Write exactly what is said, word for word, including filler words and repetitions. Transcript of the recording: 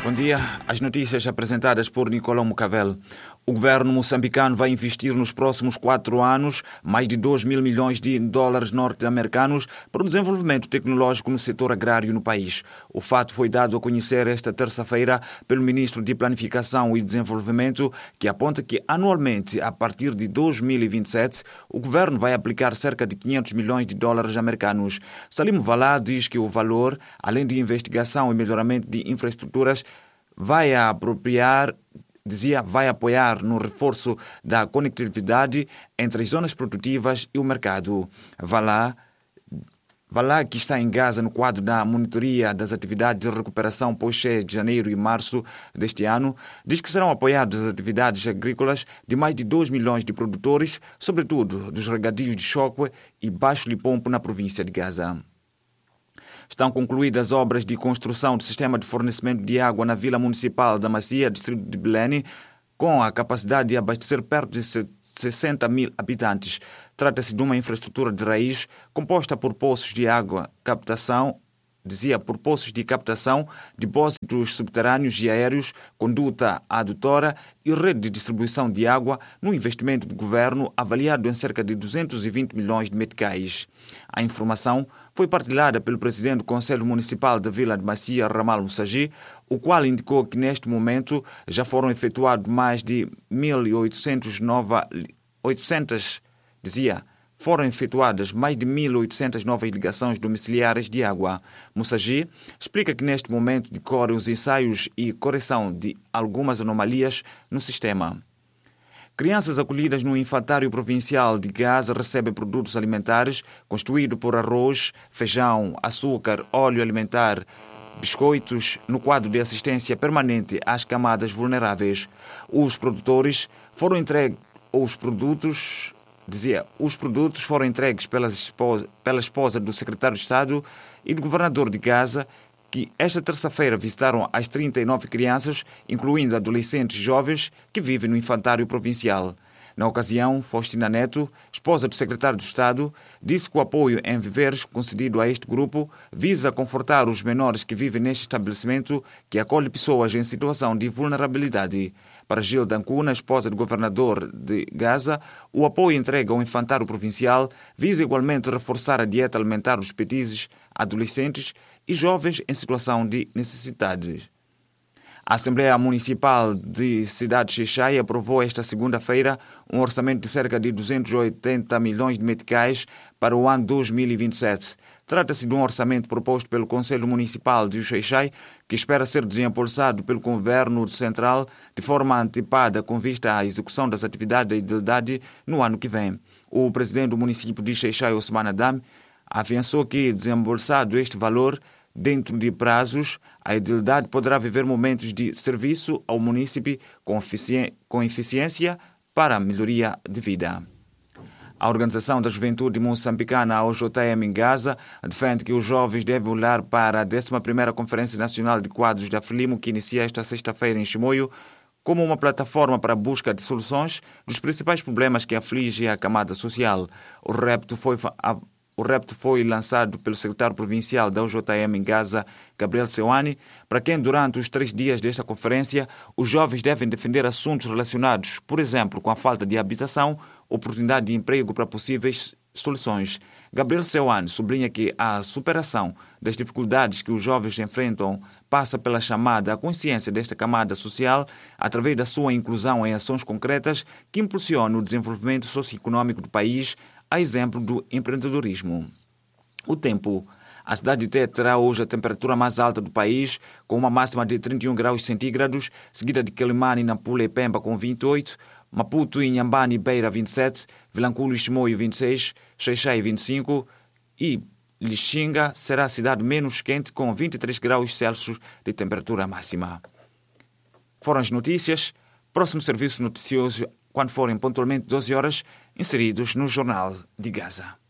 Bom dia. As notícias apresentadas por Nicolau Mucavel. O governo moçambicano vai investir nos próximos quatro anos mais de dois mil milhões de dólares norte-americanos para o desenvolvimento tecnológico no setor agrário no país. O fato foi dado a conhecer esta terça-feira pelo ministro de Planificação e Desenvolvimento, que aponta que anualmente, a partir de dois mil e vinte e sete, o governo vai aplicar cerca de quinhentos milhões de dólares americanos. Salim Valá diz que o valor, além de investigação e melhoramento de infraestruturas, vai apropriar, dizia, vai apoiar no reforço da conectividade entre as zonas produtivas e o mercado. Valá, Valá, que está em Gaza no quadro da monitoria das atividades de recuperação pós-cheias de janeiro e março deste ano, diz que serão apoiadas as atividades agrícolas de mais de dois milhões de produtores, sobretudo dos regadios de Chokwe e Baixo Lipompo na província de Gaza. Estão concluídas obras de construção do sistema de fornecimento de água na Vila Municipal da Macia, distrito de Belém, com a capacidade de abastecer perto de sessenta mil habitantes. Trata-se de uma infraestrutura de raiz composta por poços de água, captação, dizia, por poços de captação, depósitos subterrâneos e aéreos, conduta adutora e rede de distribuição de água, num investimento do governo avaliado em cerca de duzentos e vinte milhões de meticais. A informação foi partilhada pelo presidente do Conselho Municipal da Vila de Macia, Ramal Mussagi, o qual indicou que neste momento já foram efetuados mais de mil e oitocentas novas, oitocentas, dizia, foram efetuadas mais de mil e oitocentas novas ligações domiciliares de água. Mussagi explica que neste momento decorrem os ensaios e correção de algumas anomalias no sistema. Crianças acolhidas no Infantário Provincial de Gaza recebem produtos alimentares constituídos por arroz, feijão, açúcar, óleo alimentar, biscoitos, no quadro de assistência permanente às camadas vulneráveis. Os produtores foram entregues, os produtos, dizia, os produtos foram entregues pela esposa, pela esposa do secretário de Estado e do governador de Gaza, que esta terça-feira visitaram as trinta e nove crianças, incluindo adolescentes e jovens, que vivem no Infantário Provincial. Na ocasião, Faustina Neto, esposa do secretário de Estado, disse que o apoio em viveres concedido a este grupo visa confortar os menores que vivem neste estabelecimento que acolhe pessoas em situação de vulnerabilidade. Para Gilda Ancuna, esposa do governador de Gaza, o apoio entregue ao Infantário Provincial visa igualmente reforçar a dieta alimentar dos petizes, adolescentes e jovens em situação de necessidade. A Assembleia Municipal de Cidade de Xai-Xai aprovou esta segunda-feira um orçamento de cerca de duzentos e oitenta milhões de meticais para o ano dois mil e vinte e sete. Trata-se de um orçamento proposto pelo Conselho Municipal de Xai-Xai, que espera ser desembolsado pelo Governo Central de forma antecipada com vista à execução das atividades da idilidade no ano que vem. O presidente do município de Xai-Xai, Osman Adam, afiançou que, desembolsado este valor, dentro de prazos, a idilidade poderá viver momentos de serviço ao município com, efici- com eficiência para a melhoria de vida. A Organização da Juventude Moçambicana, a O J M em Gaza, defende que os jovens devem olhar para a décima primeira Conferência Nacional de Quadros da Frelimo, que inicia esta sexta-feira em Chimoio, como uma plataforma para a busca de soluções dos principais problemas que afligem a camada social. O repto foi... A, O repto foi lançado pelo secretário provincial da O J M em Gaza, Gabriel Seuani, para quem, durante os três dias desta conferência, os jovens devem defender assuntos relacionados, por exemplo, com a falta de habitação, oportunidade de emprego para possíveis soluções. Gabriel Seuani sublinha que a superação das dificuldades que os jovens enfrentam passa pela chamada à consciência desta camada social através da sua inclusão em ações concretas que impulsionam o desenvolvimento socioeconômico do país, a exemplo do empreendedorismo. O tempo. A cidade de Tete terá hoje a temperatura mais alta do país, com uma máxima de trinta e um graus centígrados, seguida de Quelimane, Nampula e Pemba com vinte e oito, Maputo, Inhambane e Beira vinte e sete, Vilanculo e Chimoio vinte e seis, Xai-Xai vinte e cinco e Lixinga será a cidade menos quente com vinte e três graus Celsius de temperatura máxima. Foram as notícias. Próximo serviço noticioso quando forem pontualmente doze horas, inseridos no Jornal de Gaza.